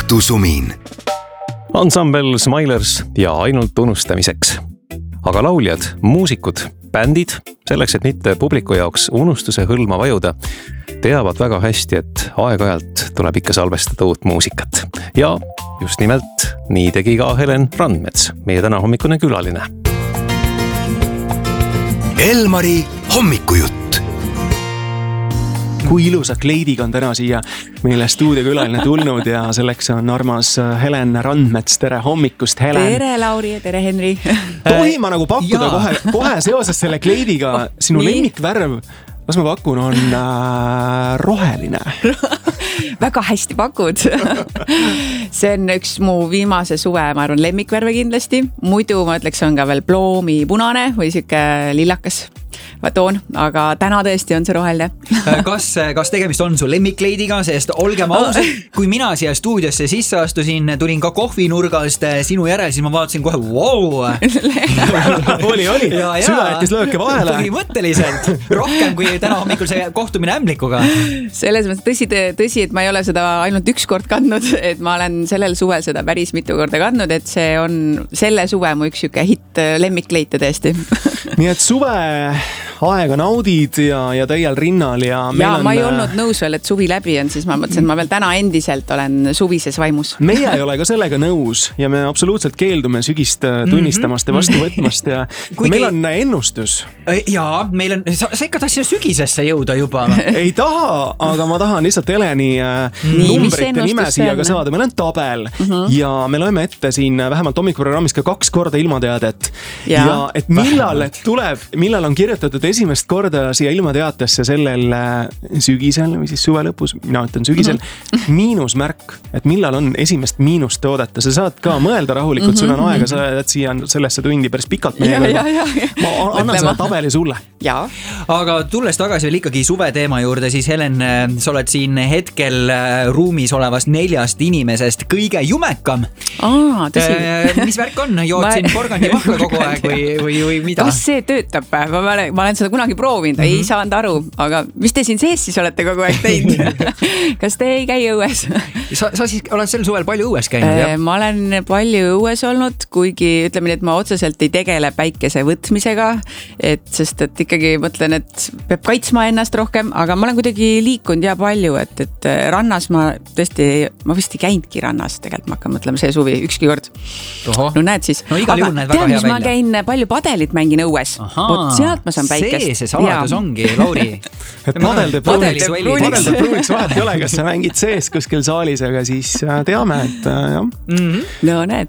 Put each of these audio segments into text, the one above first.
õhtusumin. Ansambel Smilers ja ainult unustamiseks. Aga lauljad, muusikud, bändid, selleks, et mitte publiku jaoks unustuse hõlma vajuda, teavad väga hästi, et aeg-ajalt tuleb ikka salvestada uut muusikat. Ja just nimelt nii tegi ka Helen Randmets, meie täna hommikune külaline. Elmari hommikujutt. Kui ilusa kleidiga on täna siia meile stuudiokülaline tulnud ja selleks on armas Helen Randmets. Tere hommikust, Helen! Tere, Lauri ja tere, Henri! Tohi ma nagu pakkuda kohe seoses selle kleidiga sinu lemmikvärv, kas ma pakun, on roheline. Väga hästi pakud. See on üks mu viimase suve, ma arvan, lemmikvärve kindlasti. Muidu ma ütleks, on ka veel ploomi punane või siuke lillakas toon, aga täna tõesti on see roheline. Kas tegemist on su lemmikkleidiga, sest olgem ausad, kui mina siia stuudiosse sisse astusin, tulin ka kohvinurgast sinu järel, siis ma vaatasin kohe, wow! Oli. Süda jättis lööke vahele. Põhimõtteliselt. Rohkem kui täna hommikul see kohtumine ämblikuga. Selles mõttes tõsi, et ma ei ole seda ainult üks kord kandnud, et ma olen sellel suvel seda päris mitu korda kandnud, et see on selle suve mu üks siuke hitt lemmikleite tõesti. Nii et suve aega naudid ja täiel rinnal ja ma ei olnud nõus veel, et suvi läbi on, siis ma mõtlesin, et ma veel täna endiselt olen suvises vaimus. Meie ei ole ka sellega nõus ja me absoluutselt keeldume sügist tunnistamast ja vastu võtmast ja meil on ennustus. Jaa, meil on, sa ikka tahtsid sügisesse jõuda juba. Ei taha, aga ma tahan lihtsalt Heleni numbrite nime siia ka saada. Meil on tabel ja me loeme ette siin vähemalt hommikuprogrammis ka 2 korda ilmateadet ja et millal on kirjutatud esimest korda siia ilmateatesse sellel sügisel või siis suve lõpus, mina ütlen sügisel, miinusmärk, et millal on esimest miinust toodeta. Sa saad ka mõelda rahulikult, sul on aega, sa oled siia sellesse tundi päris pikalt meiega. Ma annan selle tabeli sulle. Aga tulles tagasi veel ikkagi suve teema juurde, siis Helen, sa oled siin hetkel ruumis olevast 4 inimesest kõige jumekam. Mis värk on? Jood siin porgandi vahla kogu aeg või mida? Kas see töötab? Ma olen seda kunagi proovinud, ei saanud aru, aga mis te siin sees siis olete kogu aeg teinud? Kas te ei käi õues? Sa siis oled sel suvel palju õues käinud, jah? Ma olen palju õues olnud, kuigi ütleme nii, et ma otseselt ei tegele päikese võtmisega, sest et ikkagi mõtlen, et peab kaitsma ennast rohkem, aga ma olen kuidagi liikunud ja palju, et rannas ma vist ei käinudki rannas, tegelikult ma hakkan mõtlema see suvi ükski kord. No näed siis. No igal juhul näed väga hea välja. Ma käin palju padelit mängin õues. Sealt ma saan päikest. See saladus ongi, Lauri. Et padel teeb pruuniks vahet ei ole, kas sa mängid sees kuskil saalis, aga siis teame, et jah. No näed.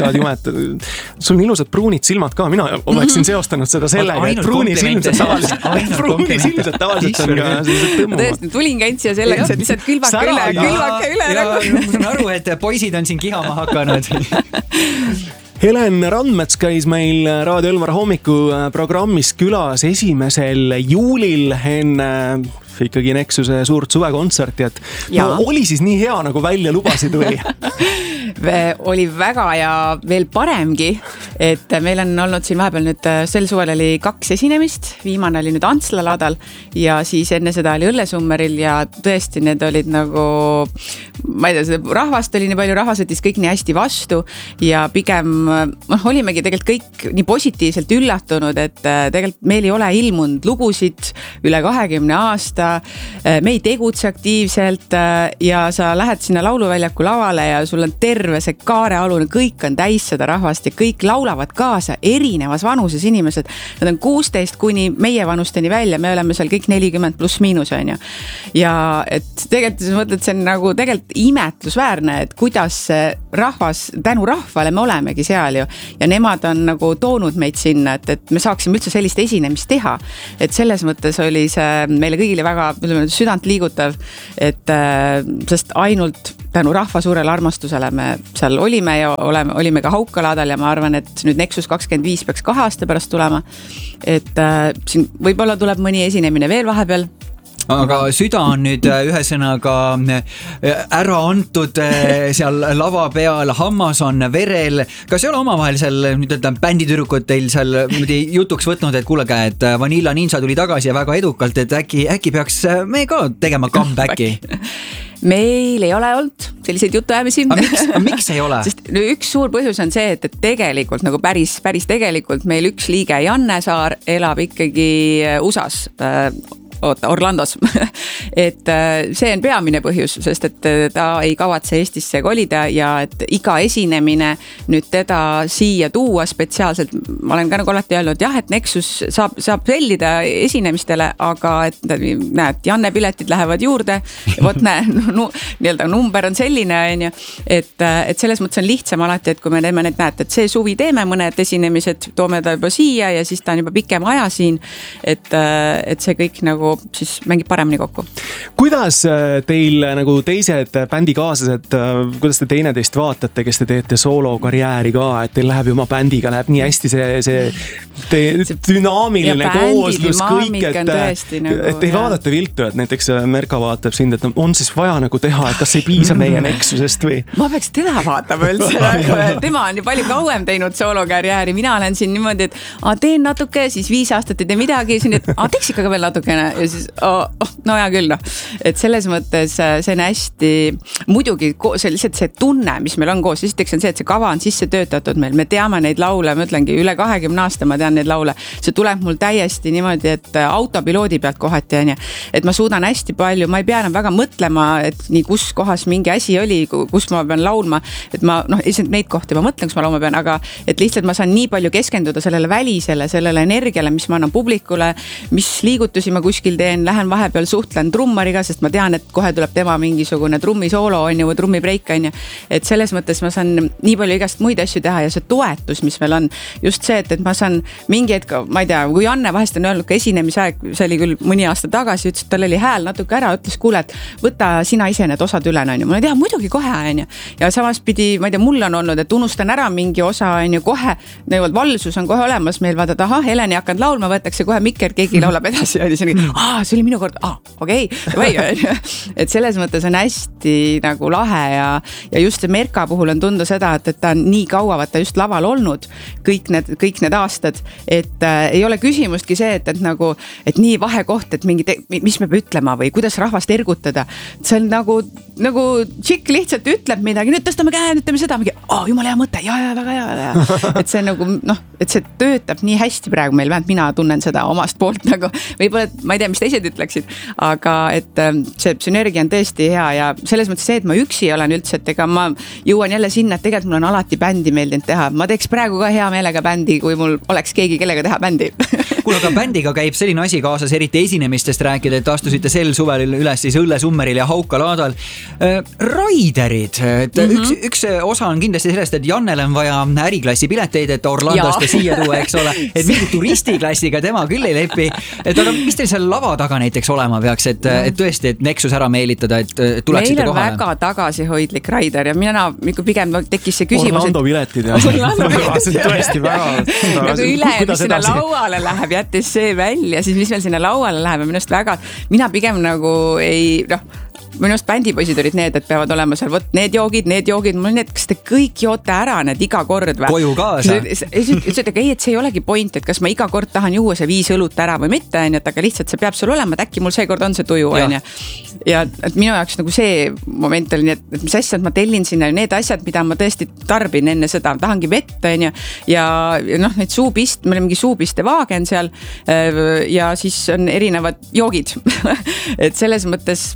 Sul on ilusad pruunid silmad ka, mina oleksin seostanud seda sellega, et pruunisilmsed tavaliselt on ka tõmmumad. Tõesti, tulin käinud siia selleks, et lihtsalt külvake üle. Ma saan aru, et poisid on siin kihama hakanud. Helen Randmets käis meil Raadio Elmar hommiku programmis külas 1. juulil enne ikkagi Nexuse suurt suvekontserti, et oli siis nii hea, nagu välja lubasid või? Oli väga ja veel paremgi, et meil on olnud siin vahepeal nüüd, sel suvel oli 2 esinemist, viimane oli nüüd Antsla laadal ja siis enne seda oli Õllesummeril ja tõesti need olid nagu, ma ei tea, rahvast oli nii palju, rahvas võttis kõik nii hästi vastu ja pigem olimegi tegelikult kõik nii positiivselt üllatunud, et tegelikult meil ei ole ilmunud lugusid üle 20 aasta, me ei tegutse aktiivselt ja sa lähed sinna lauluväljaku lavale ja sul on terve see kaarealune, kõik on täis seda rahvast ja kõik laulavad kaasa, erinevas vanuses inimesed. Nad on 16 kuni meie vanusteni välja, me oleme seal kõik 40 pluss miinus on ju. Ja et tegelikult sa mõtled, see on nagu tegelikult imetlusväärne, et kuidas rahvas, tänu rahvale me olemegi seal ju ja nemad on nagu toonud meid sinna, et me saaksime üldse sellist esinemist teha. Et selles mõttes oli see meile kõigile väga südant liigutav, et sest ainult tänu rahva suurele armastusele me seal olime ja olime ka Haukalaadal ja ma arvan, et nüüd Nexus 25 peaks 2 aasta pärast tulema. Et siin võib-olla tuleb mõni esinemine veel vahepeal. Aga süda on nüüd ühesõnaga ära antud seal lava peal, hammas on verel. Kas ei ole omavahel seal bänditürukut teil seal jutuks võtnud, et kuulege, et Vanilla Ninja tuli tagasi ja väga edukalt, et äkki peaks me ka tegema comebacki? meil ei ole olnud selliseid jutuajamisi. Miks ei ole? Sest üks suur põhjus on see, et tegelikult nagu päris tegelikult meil üks liige Janne Saar elab ikkagi USAs. Orlandos et see on peamine põhjus, sest et ta ei kavatse Eestisse kolida ja et iga esinemine nüüd teda siia tuua spetsiaalselt, ma olen ka nagu alati öelnud, jah, et Nexus saab sellida esinemistele, aga et näed, Janne piletid lähevad juurde, vot nii-öelda number on selline, et selles mõttes on lihtsam alati, et kui me teeme need, näed, et see suvi teeme mõned esinemised, toome ta juba siia ja siis ta on juba pikem aja siin, et see kõik nagu siis mängib paremini kokku. Kuidas teil nagu teised bändikaaslased, kuidas te teineteist vaatate, kes te teete soolokarjääri ka, et teil läheb ju oma bändiga, läheb nii hästi see dünaamiline kooslus kõik, et ei vaadata viltu, et näiteks Merka vaatab sind, et on siis vaja nagu teha, et kas ei piisa meie Nexusest või? Ma peaks teda vaatama üldse, tema on ju palju kauem teinud soolokarjääri, mina olen siin niimoodi, et teen natuke, siis 5 aastat ei tee midagi, teeks ikka veel natukene ja siis no hea küll et selles mõttes see on hästi muidugi see lihtsalt see tunne, mis meil on koos, esiteks on see, et see kava on sisse töötatud meil, me teame neid laule, ma ütlengi üle 20 aasta ma tean neid laule, see tuleb mul täiesti niimoodi, et autopiloodi pealt kohati on ja, et ma suudan hästi palju, ma ei pea enam väga mõtlema, et nii kus kohas mingi asi oli, kus ma pean laulma, et ma lihtsalt neid kohti ma mõtlen, kus ma laulma pean, aga et lihtsalt ma saan nii palju keskenduda sellele välisele, sellele energiale, mis ma annan publikule, mis liigutusi ma kuskil teen, lähen vahepeal suhtlen trummariga, sest ma tean, et kohe tuleb tema mingisugune trummisoolo on ju, või trummibreik on ju, et selles mõttes ma saan nii palju igast muid asju teha ja see toetus, mis meil on, just see, et ma saan mingi hetk, ma ei tea, kui Janne vahest on öelnud ka esinemisaeg, see oli küll mõni aasta tagasi, ütles, et tal oli hääl natuke ära, ütles, kuule, et võta sina ise need osad üle, on ju, ma ei tea, muidugi kohe on ju, ja samas pidi, ma ei tea, mul on olnud, et unustan ära mingi osa on ju kohe, nagu valsus on kohe olemas meil, vaata, aha, Helen ei hakanud laulma, võetakse kohe mikker, keegi laulab edasi, on ju, see oli minu kord, okei, et selles mõttes on hästi nagu lahe ja just see Merka puhul on tunda seda, et ta on nii kaua vaata just laval olnud kõik need aastad, et ei ole küsimustki see, et nagu, et nii vahekoht, et mingi, mis me peab ütlema või kuidas rahvast ergutada, see on nagu tšikk lihtsalt ütleb midagi, nüüd tõstame käe, nüüd teeme seda, mingi, jumala hea mõte, ja väga hea, et see nagu et see töötab nii hästi praegu meil, vähemalt mina tunnen seda omast poolt nagu, võib-olla, ma ei tea, mis teised ütleksid, aga et see sünergia on tõesti hea ja selles mõttes see, et ma üksi olen üldse, et ega ma jõuan jälle sinna, et tegelikult mul on alati bändi meeldinud teha. Ma teeks praegu ka hea meelega bändi, kui mul oleks keegi, kellega teha bändi. Kuule, aga bändiga käib selline asi kaasas, eriti esinemistest rääkida, et astusite sel suvel üles siis Õllesummeril ja Haukalaadal. Raiderid, et üks osa on kindlasti sellest, et Jannel on vaja äriklassi pileteid, et Orlandost ja siia tuua, eks ole, et mingi turistiklassiga tema küll ei lepi. Et aga mis teil seal lava taga näiteks olema peaks, et tõesti, et Nexus ära meelitada, et tuleksite kohale? Meil on väga tagasihoidlik raider ja mina pigem tekkis see küsimus, Orlando piletid ja tõesti väga nagu üle, mis sinna lauale läheb, jättes see välja, siis mis meil sinna lauale läheb ja minust väga, mina pigem nagu ei, minust bändipoisid olid need, et peavad olema seal, võt need joogid, mul need, kas te kõik joote ära need iga kord või? Koju kaasa? Ütletage, et see ei olegi point, et kas ma iga kord tahan juua see 5 õlut ära või mitte, aga lihtsalt see peab sul olema, et äkki mul seekord on see tuju, ja et minu jaoks nagu see moment oli nii, et mis asjad ma tellin sinna, need asjad, mida ma tõesti tarbin enne seda, tahangi vett, ja need suupist, meil on mingi suupiste vaagen seal ja siis on erinevad joogid et selles mõttes,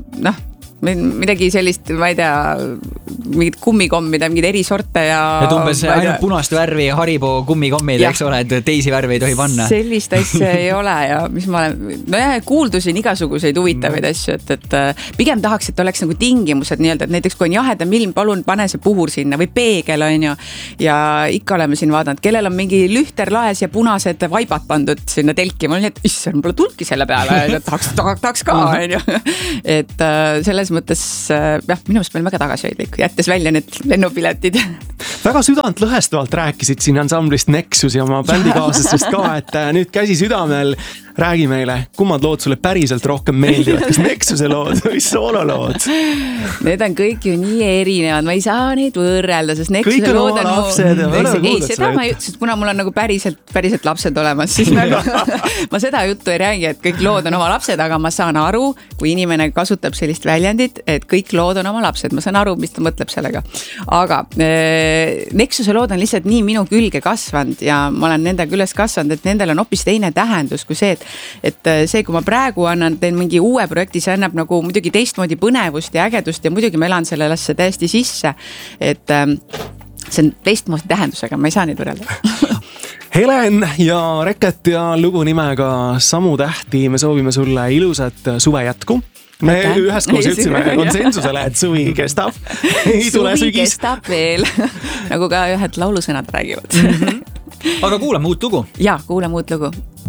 midagi sellist, ma ei tea, mingid kummikommid, mingid eri sorte ja umbes ainult punast värvi Haribo kummikommid, eks ole, et teisi värve ei tohi panna. Sellist asja ei ole ja mis ma olen, kuuldusin igasuguseid huvitavaid asju, et pigem tahaks, et oleks nagu tingimused nii-öelda, et näiteks kui on jahedam ilm, palun pane see puhur sinna või peegel on ju ja ikka oleme siin vaadanud, kellel on mingi lühterlaes ja punased vaibad pandud sinna telki, ma olin, et issand, pole tulki selle peale, tahaks ka on ju, et selles mõttes minu meelest meil väga tagasihoidlik, jättes välja need lennupiletid. Väga südantlõhestavalt rääkisid siin ansamblist Nexus ja oma bändikaaslastest ka, et nüüd käsi südamel. räägi meile, kummad lood sulle päriselt rohkem meeldivad, kas Nexuse lood või soololood? Need on kõik ju nii erinevad, ma ei saa neid võrrelda, sest Nexuse lood on lapsed. Ei, seda ma ei ütlesin, kuna mul on nagu päriselt lapsed olemas, siis nagu ma seda juttu ei räägi, et kõik lood on oma lapsed, aga ma saan aru, kui inimene kasutab sellist väljendit, et kõik lood on oma lapsed, ma saan aru, mis ta mõtleb sellega. Aga Nexuse lood on lihtsalt nii minu külge kasvanud ja ma olen nendega üles kasvanud, et nendel on hoopis teine tähendus kui see, et see, kui ma praegu teen mingi uue projekti, see annab nagu muidugi teistmoodi põnevust ja ägedust ja muidugi ma elan sellesse täiesti sisse, et see on teistmoodi tähendusega, ma ei saa neid võrrelda. Helen ja Reket ja lugu nimega Samu tähti, me soovime sulle ilusat suve jätku. Me üheskoos jõudsime konsensusele, et suvi kestab. Suvi kestab veel, nagu ka ühed laulusõnad räägivad. Aga kuulame uut lugu. Ja, kuulame uut lugu.